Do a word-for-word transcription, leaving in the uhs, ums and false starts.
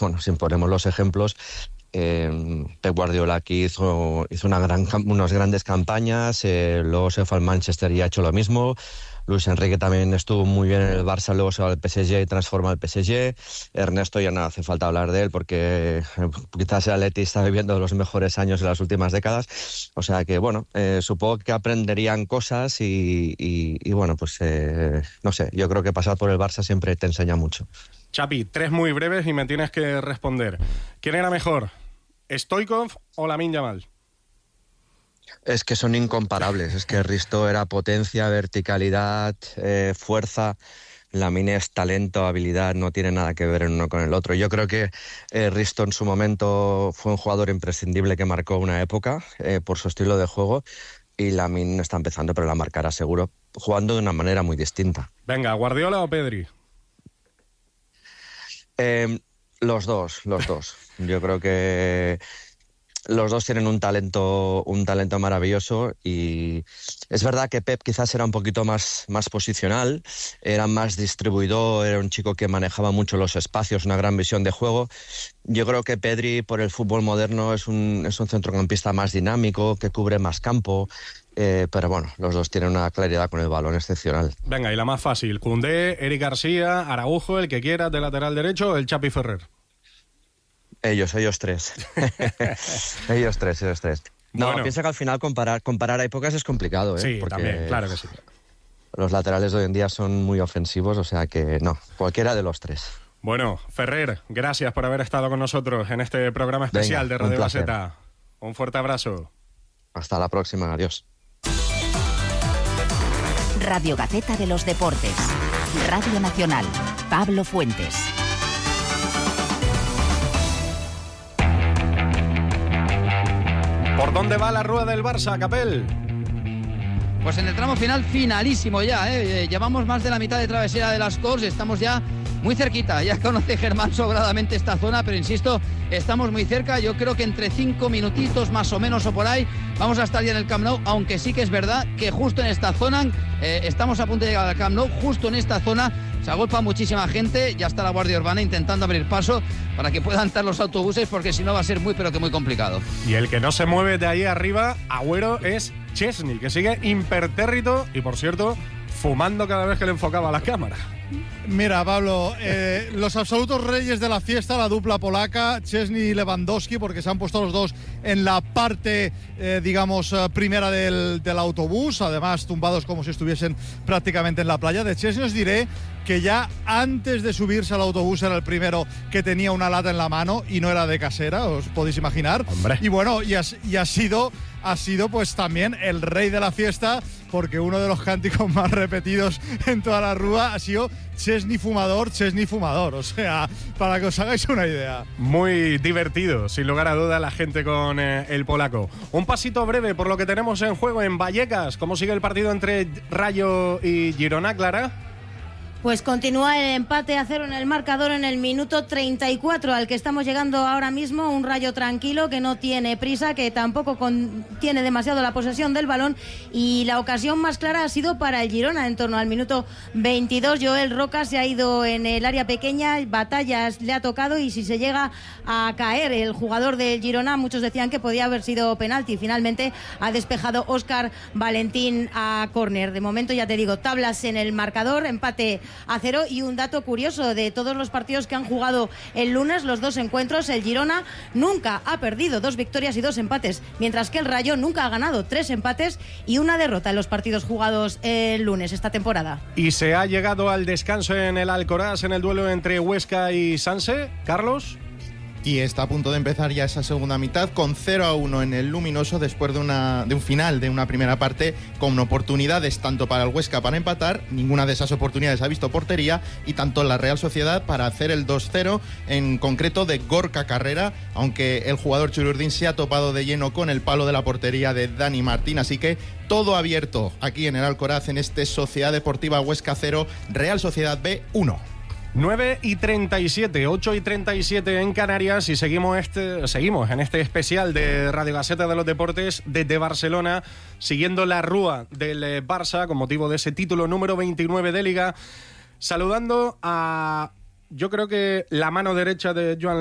bueno, si ponemos los ejemplos, eh, Pep Guardiola aquí hizo, hizo una gran, unas grandes campañas, eh, luego se fue al Manchester y ha hecho lo mismo. Luis Enrique también estuvo muy bien en el Barça, luego se va al P S G y transforma el P S G. Ernesto ya no hace falta hablar de él porque eh, quizás el Atleti está viviendo los mejores años de las últimas décadas. O sea que, bueno, eh, supongo que aprenderían cosas y, y, y bueno, pues eh, no sé, yo creo que pasar por el Barça siempre te enseña mucho. Chapi, tres muy breves y me tienes que responder. ¿Quién era mejor, Stoichkov o Lamine Yamal? Es que son incomparables, es que Risto era potencia, verticalidad, eh, fuerza. Lamine es talento, habilidad, no tiene nada que ver el uno con el otro. Yo creo que eh, Risto en su momento fue un jugador imprescindible que marcó una época eh, por su estilo de juego, y Lamine está empezando, pero la marcará seguro, jugando de una manera muy distinta. Venga, ¿Guardiola o Pedri? Eh, los dos, los dos. Yo creo que los dos tienen un talento, un talento maravilloso, y es verdad que Pep quizás era un poquito más, más posicional, era más distribuidor, era un chico que manejaba mucho los espacios, una gran visión de juego. Yo creo que Pedri, por el fútbol moderno, es un, es un centrocampista más dinámico, que cubre más campo, eh, pero bueno, los dos tienen una claridad con el balón excepcional. Venga, y la más fácil, Koundé, Eric García, Araujo, el que quieras, de lateral derecho, el Chapi Ferrer. Ellos, ellos tres. ellos tres, ellos tres. No, bueno. Piensa que al final comparar, comparar a épocas es complicado, ¿eh? Sí, Porque también, claro que sí. Los laterales de hoy en día son muy ofensivos, o sea que no, cualquiera de los tres. Bueno, Ferrer, gracias por haber estado con nosotros en este programa especial Venga, de Radio un placer. Gaceta. Un fuerte abrazo. Hasta la próxima, adiós. Radio Gaceta de los Deportes. Radio Nacional. Pablo Fuentes. ¿Por dónde va la rueda del Barça, Capel? Pues en el tramo final, finalísimo ya, ¿eh? Llevamos más de la mitad de travesía de las Corts, estamos ya muy cerquita. Ya conoce Germán sobradamente esta zona, pero insisto, estamos muy cerca. Yo creo que entre cinco minutitos más o menos o por ahí vamos a estar ya en el Camp Nou, aunque sí que es verdad que justo en esta zona, eh, estamos a punto de llegar al Camp Nou, justo en esta zona se agolpa muchísima gente, ya está la Guardia Urbana intentando abrir paso para que puedan entrar los autobuses, porque si no va a ser muy pero que muy complicado. Y el que no se mueve de ahí arriba, Agüero, es Chesney, que sigue impertérrito y, por cierto, fumando cada vez que le enfocaba la cámara. Mira, Pablo, eh, los absolutos reyes de la fiesta, la dupla polaca, Chesney y Lewandowski, porque se han puesto los dos en la parte, eh, digamos, eh, primera del, del autobús, además tumbados como si estuviesen prácticamente en la playa. De Chesney os diré que ya antes de subirse al autobús era el primero que tenía una lata en la mano y no era de casera, os podéis imaginar. Hombre. Y bueno, y, has, y ha sido, ha sido pues también el rey de la fiesta, porque uno de los cánticos más repetidos en toda la rúa ha sido Chesney fumador, Chesney fumador. O sea, para que os hagáis una idea. Muy divertido, sin lugar a duda, la gente con eh, el polaco. Un pasito breve por lo que tenemos en juego en Vallecas. ¿Cómo sigue el partido entre Rayo y Girona, Clara? Pues continúa el empate a cero en el marcador en el minuto treinta y cuatro al que estamos llegando ahora mismo. Un Rayo tranquilo que no tiene prisa, que tampoco con, tiene demasiado la posesión del balón, y la ocasión más clara ha sido para el Girona en torno al minuto veintidós. Joel Roca se ha ido en el área pequeña, Batallas le ha tocado, y si se llega a caer el jugador del Girona, muchos decían que podía haber sido penalti. Finalmente ha despejado Óscar Valentín a córner. De momento, ya te digo, tablas en el marcador, empate a cero. Y un dato curioso: de todos los partidos que han jugado el lunes, los dos encuentros, el Girona nunca ha perdido, dos victorias y dos empates, mientras que el Rayo nunca ha ganado, tres empates y una derrota en los partidos jugados el lunes esta temporada. Y se ha llegado al descanso en el Alcoraz en el duelo entre Huesca y Sanse, Carlos. Y está a punto de empezar ya esa segunda mitad con cero a uno en el Luminoso, después de, una, de un final de una primera parte con oportunidades tanto para el Huesca para empatar, ninguna de esas oportunidades ha visto portería, y tanto la Real Sociedad para hacer el dos cero, en concreto de Gorka Carrera, aunque el jugador Chururdín se ha topado de lleno con el palo de la portería de Dani Martín. Así que todo abierto aquí en el Alcoraz en este Sociedad Deportiva Huesca cero, Real Sociedad B uno. nueve y treinta y siete, ocho y treinta y siete en Canarias, y seguimos este seguimos en este especial de Radio Gaceta de los Deportes desde Barcelona, siguiendo la rúa del Barça con motivo de ese título número veintinueve de Liga, saludando a, yo creo que la mano derecha de Joan